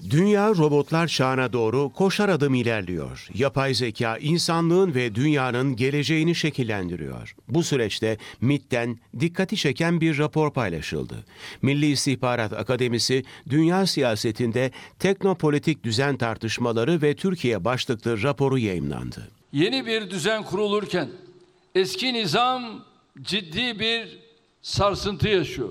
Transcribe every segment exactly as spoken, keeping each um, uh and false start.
Dünya robotlar çağına doğru koşar adım ilerliyor. Yapay zeka insanlığın ve dünyanın geleceğini şekillendiriyor. Bu süreçte M İ T'ten dikkati çeken bir rapor paylaşıldı. Milli İstihbarat Akademisi, dünya siyasetinde teknopolitik düzen tartışmaları ve Türkiye başlıklı raporu yayımlandı. Yeni bir düzen kurulurken eski nizam ciddi bir sarsıntı yaşıyor.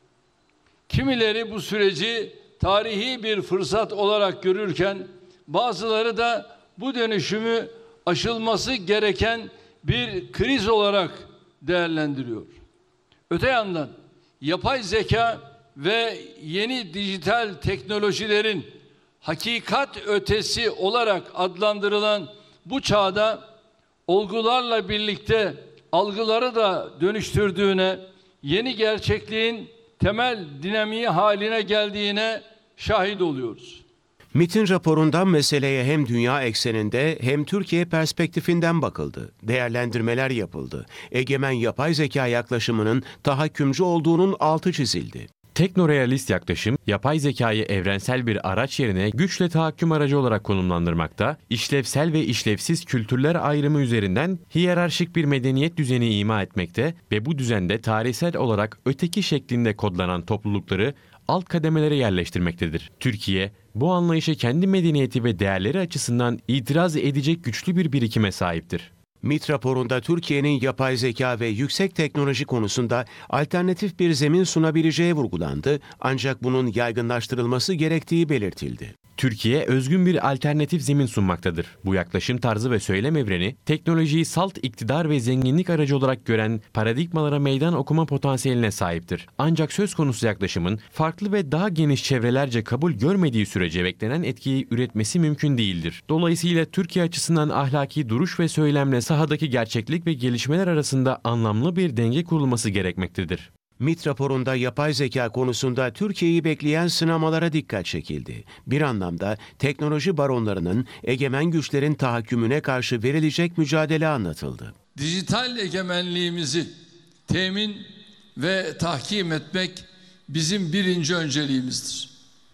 Kimileri bu süreci tarihi bir fırsat olarak görürken bazıları da bu dönüşümü aşılması gereken bir kriz olarak değerlendiriyor. Öte yandan yapay zeka ve yeni dijital teknolojilerin hakikat ötesi olarak adlandırılan bu çağda olgularla birlikte algıları da dönüştürdüğüne, yeni gerçekliğin temel dinamiği haline geldiğine şahit oluyoruz. M İ T'in raporunda meseleye hem dünya ekseninde hem Türkiye perspektifinden bakıldı. Değerlendirmeler yapıldı. Egemen yapay zeka yaklaşımının tahakkümcü olduğunun altı çizildi. Teknorealist yaklaşım, yapay zekayı evrensel bir araç yerine güçle tahakküm aracı olarak konumlandırmakta, işlevsel ve işlevsiz kültürler ayrımı üzerinden hiyerarşik bir medeniyet düzeni ima etmekte ve bu düzende tarihsel olarak öteki şeklinde kodlanan toplulukları alt kademelere yerleştirmektedir. Türkiye, bu anlayışa kendi medeniyeti ve değerleri açısından itiraz edecek güçlü bir birikime sahiptir. M İ T raporunda Türkiye'nin yapay zeka ve yüksek teknoloji konusunda alternatif bir zemin sunabileceği vurgulandı, ancak bunun yaygınlaştırılması gerektiği belirtildi. Türkiye özgün bir alternatif zemin sunmaktadır. Bu yaklaşım tarzı ve söylem evreni, teknolojiyi salt iktidar ve zenginlik aracı olarak gören paradigmalara meydan okuma potansiyeline sahiptir. Ancak söz konusu yaklaşımın farklı ve daha geniş çevrelerce kabul görmediği sürece beklenen etkiyi üretmesi mümkün değildir. Dolayısıyla Türkiye açısından ahlaki duruş ve söylemle sahadaki gerçeklik ve gelişmeler arasında anlamlı bir denge kurulması gerekmektedir. M İ T raporunda yapay zeka konusunda Türkiye'yi bekleyen sınamalara dikkat çekildi. Bir anlamda teknoloji baronlarının egemen güçlerin tahakkümüne karşı verilecek mücadele anlatıldı. Dijital egemenliğimizi temin ve tahkim etmek bizim birinci önceliğimizdir.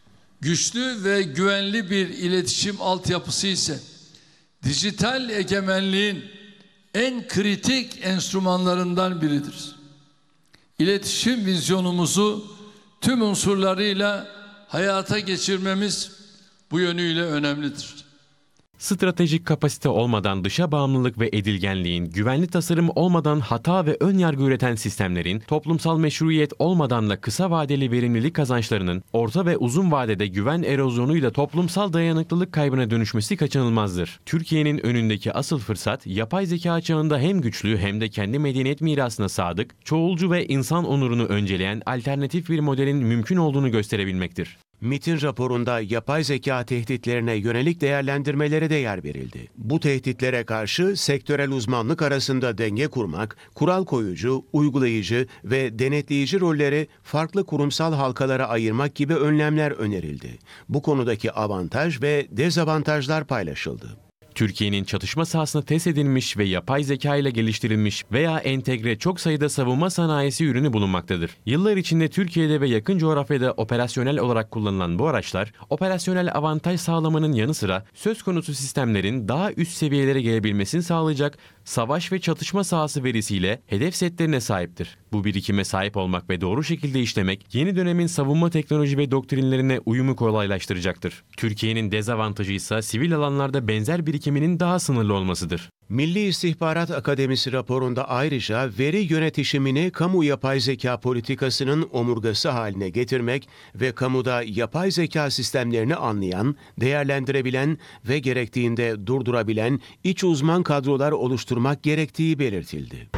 Güçlü ve güvenli bir iletişim altyapısı ise dijital egemenliğin en kritik enstrümanlarından biridir. İletişim vizyonumuzu tüm unsurlarıyla hayata geçirmemiz bu yönüyle önemlidir. Stratejik kapasite olmadan dışa bağımlılık ve edilgenliğin, güvenli tasarım olmadan hata ve ön yargı üreten sistemlerin, toplumsal meşruiyet olmadan da kısa vadeli verimlilik kazançlarının orta ve uzun vadede güven erozyonuyla toplumsal dayanıklılık kaybına dönüşmesi kaçınılmazdır. Türkiye'nin önündeki asıl fırsat, yapay zeka çağında hem güçlü hem de kendi medeniyet mirasına sadık, çoğulcu ve insan onurunu önceleyen alternatif bir modelin mümkün olduğunu gösterebilmektir. M İ T'in raporunda yapay zeka tehditlerine yönelik değerlendirmelere de yer verildi. Bu tehditlere karşı sektörel uzmanlık arasında denge kurmak, kural koyucu, uygulayıcı ve denetleyici rolleri farklı kurumsal halkalara ayırmak gibi önlemler önerildi. Bu konudaki avantaj ve dezavantajlar paylaşıldı. Türkiye'nin çatışma sahasına test edilmiş ve yapay zeka ile geliştirilmiş veya entegre çok sayıda savunma sanayisi ürünü bulunmaktadır. Yıllar içinde Türkiye'de ve yakın coğrafyada operasyonel olarak kullanılan bu araçlar, operasyonel avantaj sağlamanın yanı sıra söz konusu sistemlerin daha üst seviyelere gelebilmesini sağlayacak savaş ve çatışma sahası verisiyle hedef setlerine sahiptir. Bu birikime sahip olmak ve doğru şekilde işlemek, yeni dönemin savunma teknoloji ve doktrinlerine uyumu kolaylaştıracaktır. Türkiye'nin dezavantajı ise sivil alanlarda benzer birikiminin daha sınırlı olmasıdır. Milli İstihbarat Akademisi raporunda ayrıca veri yönetişimini kamu yapay zeka politikasının omurgası haline getirmek ve kamuda yapay zeka sistemlerini anlayan, değerlendirebilen ve gerektiğinde durdurabilen iç uzman kadrolar oluşturmak gerektiği belirtildi.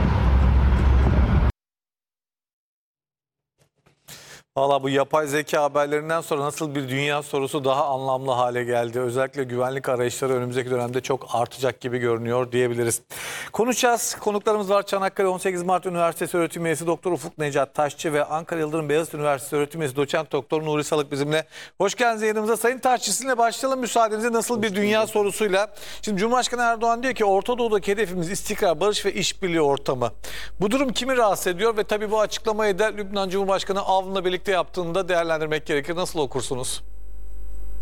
Valla bu yapay zeka haberlerinden sonra nasıl bir dünya sorusu daha anlamlı hale geldi. Özellikle güvenlik arayışları önümüzdeki dönemde çok artacak gibi görünüyor diyebiliriz. Konuşacağız. Konuklarımız var. Çanakkale on sekiz Mart Üniversitesi öğretim üyesi Doktor Ufuk Necat Taşçı ve Ankara Yıldırım Beyazıt Üniversitesi öğretim üyesi Doçent Doktor Nuri Salık bizimle. Hoş geldiniz yayınımıza. Sayın Taşçı, sizinle başlayalım müsaadenizle nasıl bir dünya sorusuyla. Şimdi Cumhurbaşkanı Erdoğan diyor ki Orta Doğu'daki hedefimiz istikrar, barış ve işbirliği ortamı. Bu durum kimi rahatsız ediyor ve tabii bu açıklamayı da Lübnan Cumhurbaşkanı Avn'la birlikte yaptığında değerlendirmek gerekir. Nasıl okursunuz?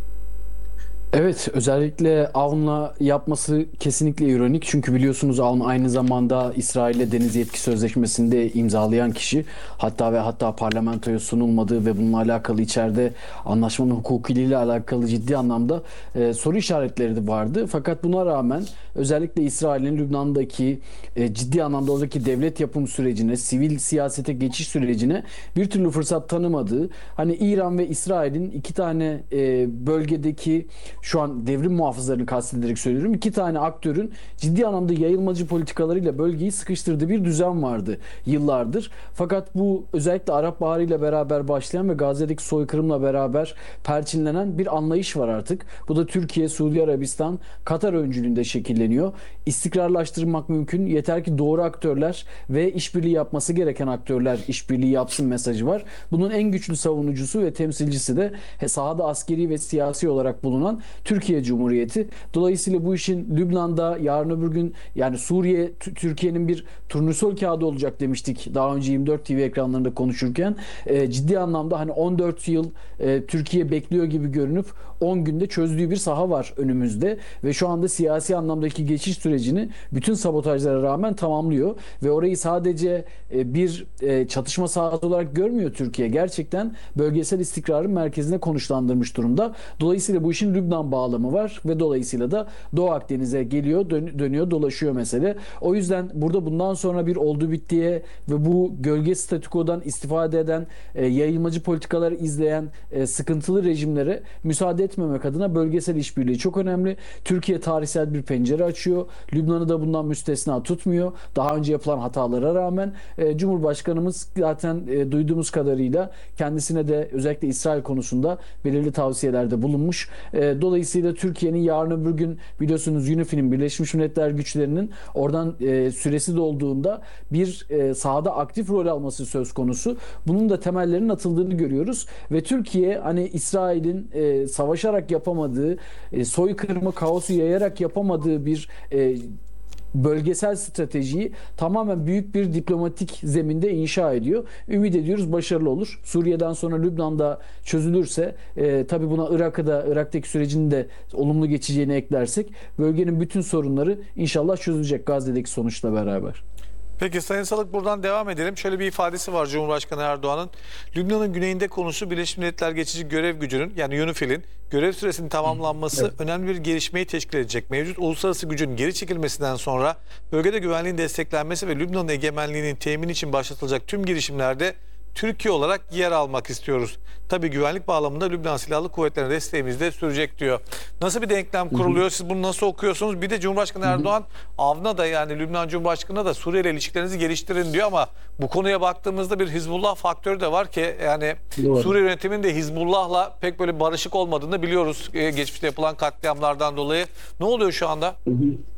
Evet, özellikle Avn'la yapması kesinlikle ironik. Çünkü biliyorsunuz Avn aynı zamanda İsrail'le deniz yetki sözleşmesinde imzalayan kişi. Hatta ve hatta parlamentoya sunulmadığı ve bununla alakalı içeride anlaşmanın hukukiliğiyle alakalı ciddi anlamda e, soru işaretleri de vardı. Fakat buna rağmen özellikle İsrail'in Lübnan'daki e, ciddi anlamda oradaki devlet yapım sürecine, sivil siyasete geçiş sürecine bir türlü fırsat tanımadığı, hani İran ve İsrail'in iki tane e, bölgedeki, şu an devrim muhafızlarını kastederek söylüyorum, iki tane aktörün ciddi anlamda yayılmacı politikalarıyla bölgeyi sıkıştırdığı bir düzen vardı yıllardır. Fakat bu özellikle Arap Baharı ile beraber başlayan ve Gazze'deki soykırımla beraber perçinlenen bir anlayış var artık. Bu da Türkiye, Suudi Arabistan, Katar öncülüğünde şekilleniyor. İstikrarlaştırmak mümkün. Yeter ki doğru aktörler ve işbirliği yapması gereken aktörler işbirliği yapsın mesajı var. Bunun en güçlü savunucusu ve temsilcisi de sahada askeri ve siyasi olarak bulunan Türkiye Cumhuriyeti. Dolayısıyla bu işin Lübnan'da yarın öbür gün, yani Suriye Türkiye'nin bir turnusol kağıdı olacak demiştik daha önce yirmi dört T V ekranlarında konuşurken. E, ciddi anlamda hani on dört yıl e, Türkiye bekliyor gibi görünüp on günde çözdüğü bir saha var önümüzde ve şu anda siyasi anlamdaki geçiş sürecini bütün sabotajlara rağmen tamamlıyor ve orayı sadece e, bir e, çatışma sahası olarak görmüyor Türkiye. Gerçekten bölgesel istikrarın merkezine konuşlandırmış durumda. Dolayısıyla bu işin Lübnan bağlamı var ve dolayısıyla da Doğu Akdeniz'e geliyor, dön- dönüyor, dolaşıyor mesele. O yüzden burada bundan sonra bir oldu bittiye ve bu gölge statükodan istifade eden, e, yayılmacı politikalar izleyen e, sıkıntılı rejimlere müsaade etmemek adına bölgesel işbirliği çok önemli. Türkiye tarihsel bir pencere açıyor. Lübnan'ı da bundan müstesna tutmuyor. Daha önce yapılan hatalara rağmen e, Cumhurbaşkanımız zaten e, duyduğumuz kadarıyla kendisine de özellikle İsrail konusunda belirli tavsiyelerde bulunmuş. E, dolayısıyla Türkiye'nin yarın öbür gün biliyorsunuz UNIFIL'in, Birleşmiş Milletler güçlerinin oradan e, süresi dolduğunda bir e, sahada aktif rol alması söz konusu. Bunun da temellerinin atıldığını görüyoruz ve Türkiye hani İsrail'in e, savaşarak yapamadığı, e, soykırımı, kaosu yayarak yapamadığı bir e, bölgesel stratejiyi tamamen büyük bir diplomatik zeminde inşa ediyor. Ümit ediyoruz başarılı olur. Suriye'den sonra Lübnan'da çözülürse, e, tabii buna Irak'ı da, Irak'taki sürecini de olumlu geçeceğini eklersek bölgenin bütün sorunları inşallah çözülecek Gazze'deki sonuçla beraber. Peki Sayın Salık, buradan devam edelim. Şöyle bir ifadesi var Cumhurbaşkanı Erdoğan'ın. Lübnan'ın güneyinde konusu Birleşmiş Milletler Geçici Görev Gücü'nün, yani UNIFIL'in görev süresinin tamamlanması evet. önemli bir gelişmeyi teşkil edecek. Mevcut uluslararası gücün geri çekilmesinden sonra bölgede güvenliğin desteklenmesi ve Lübnan'ın egemenliğinin temini için başlatılacak tüm girişimlerde Türkiye olarak yer almak istiyoruz. Tabii güvenlik bağlamında Lübnan Silahlı Kuvvetleri'ne desteğimiz de sürecek diyor. Nasıl bir denklem kuruluyor? Siz bunu nasıl okuyorsunuz? Bir de Cumhurbaşkanı Erdoğan Avn'a da, yani Lübnan Cumhurbaşkanı'na da Suriye ile ilişkilerinizi geliştirin diyor ama bu konuya baktığımızda bir Hizbullah faktörü de var ki, yani Doğru. Suriye yönetiminin de Hizbullah'la pek böyle barışık olmadığını biliyoruz geçmişte yapılan katliamlardan dolayı. Ne oluyor şu anda? Hı hı.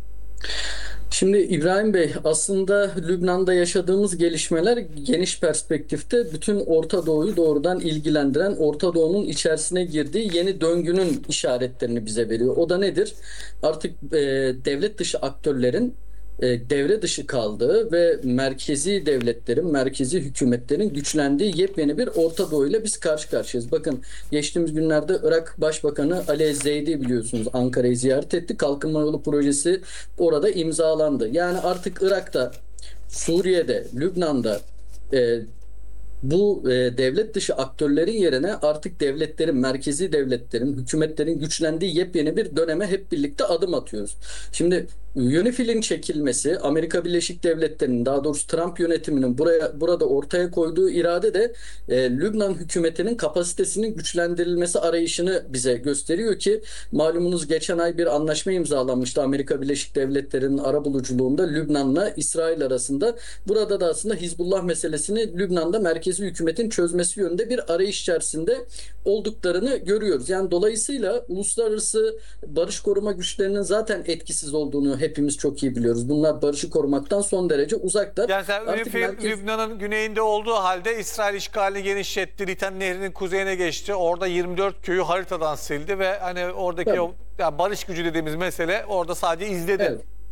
Şimdi İbrahim Bey, aslında Lübnan'da yaşadığımız gelişmeler geniş perspektifte bütün Orta Doğu'yu doğrudan ilgilendiren, Orta Doğu'nun içerisine girdiği yeni döngünün işaretlerini bize veriyor. O da nedir? Artık e, devlet dışı aktörlerin e, devre dışı kaldığı ve merkezi devletlerin, merkezi hükümetlerin güçlendiği yepyeni bir Orta Doğu ile biz karşı karşıyayız. Bakın, geçtiğimiz günlerde Irak Başbakanı Ali Zeydi biliyorsunuz Ankara'yı ziyaret etti. Kalkınma Yolu projesi orada imzalandı. Yani artık Irak'ta, Suriye'de, Lübnan'da e, bu e, devlet dışı aktörlerin yerine artık devletlerin, merkezi devletlerin, hükümetlerin güçlendiği yepyeni bir döneme hep birlikte adım atıyoruz. Şimdi UNIFIL'in çekilmesi, Amerika Birleşik Devletleri'nin, daha doğrusu Trump yönetiminin buraya burada ortaya koyduğu irade de e, Lübnan hükümetinin kapasitesinin güçlendirilmesi arayışını bize gösteriyor ki malumunuz geçen ay bir anlaşma imzalanmıştı Amerika Birleşik Devletleri'nin arabuluculuğunda Lübnan'la İsrail arasında. Burada da aslında Hizbullah meselesini Lübnan'da merkezi hükümetin çözmesi yönünde bir arayış içerisinde olduklarını görüyoruz. Yani dolayısıyla uluslararası barış koruma güçlerinin zaten etkisiz olduğunu hepimiz çok iyi biliyoruz. Bunlar barışı korumaktan son derece uzaklar. Yani sen UNIFIL merkez... Lübnan'ın güneyinde olduğu halde İsrail işgalini genişletti. Liten Nehri'nin kuzeyine geçti. Orada yirmi dört köyü haritadan sildi ve hani oradaki o, yani barış gücü dediğimiz mesele orada sadece izledi. Evet.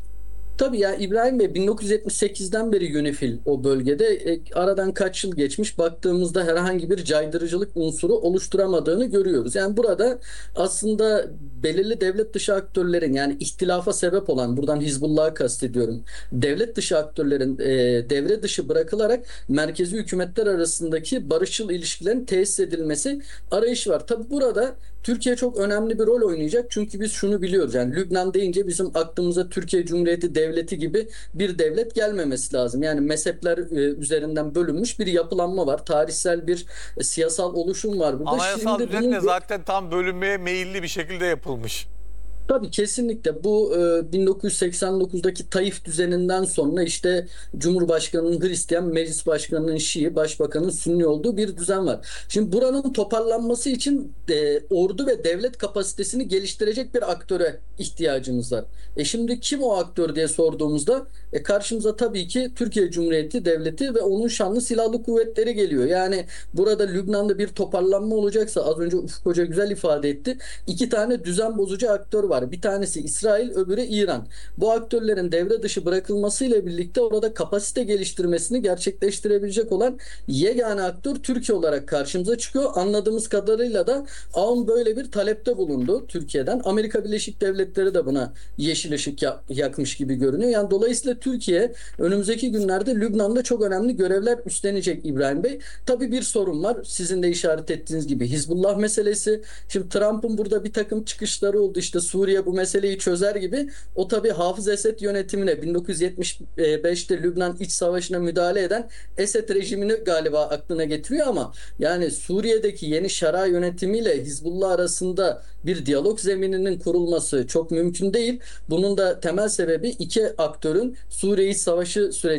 Tabii ya İbrahim Bey bin dokuz yüz yetmiş sekizden beri UNIFIL o bölgede. E, aradan kaç yıl geçmiş baktığımızda herhangi bir caydırıcılık unsuru oluşturamadığını görüyoruz. Yani burada aslında belirli devlet dışı aktörlerin yani ihtilafa sebep olan buradan Hizbullah'ı kastediyorum. Devlet dışı aktörlerin e, devre dışı bırakılarak merkezi hükümetler arasındaki barışçıl ilişkilerin tesis edilmesi arayışı var. Tabii burada Türkiye çok önemli bir rol oynayacak. Çünkü biz şunu biliyoruz. Yani Lübnan deyince bizim aklımıza Türkiye Cumhuriyeti Devleti gibi bir devlet gelmemesi lazım. Yani mezhepler e, üzerinden bölünmüş bir yapılanma var. Tarihsel bir e, siyasal oluşum var burada. Anayasal Şimdi düzen bunun de zaten tam bölünmeye meyilli bir şekilde yapılmış. Tabii kesinlikle bu e, bin dokuz yüz seksen dokuzdaki Taif düzeninden sonra işte Cumhurbaşkanı'nın Hristiyan, Meclis Başkanı'nın Şii, Başbakan'ın Sünni olduğu bir düzen var. Şimdi buranın toparlanması için e, ordu ve devlet kapasitesini geliştirecek bir aktöre ihtiyacımız var. E şimdi kim o aktör diye sorduğumuzda e, karşımıza tabii ki Türkiye Cumhuriyeti Devleti ve onun şanlı silahlı kuvvetleri geliyor. Yani burada Lübnan'da bir toparlanma olacaksa az önce Ufuk Hoca güzel ifade etti. İki tane düzen bozucu aktör var. Bir tanesi İsrail, öbürü İran. Bu aktörlerin devre dışı bırakılmasıyla birlikte orada kapasite geliştirmesini gerçekleştirebilecek olan yegane aktör Türkiye olarak karşımıza çıkıyor. Anladığımız kadarıyla da A U N böyle bir talepte bulundu Türkiye'den. Amerika Birleşik Devletleri de buna yeşil ışık yakmış gibi görünüyor. Yani dolayısıyla Türkiye önümüzdeki günlerde Lübnan'da çok önemli görevler üstlenecek İbrahim Bey. Tabii bir sorun var. Sizin de işaret ettiğiniz gibi Hizbullah meselesi. Şimdi Trump'ın burada bir takım çıkışları oldu. İşte Suriye bu meseleyi çözer gibi. O tabii Hafız Esed yönetimine bin dokuz yüz yetmiş beşte Lübnan iç savaşına müdahale eden Esed rejimini galiba aklına getiriyor ama yani Suriye'deki yeni Şara yönetimiyle Hizbullah arasında bir diyalog zemininin kurulması çok mümkün değil. Bunun da temel sebebi iki aktörün Suriye iç savaşı süreci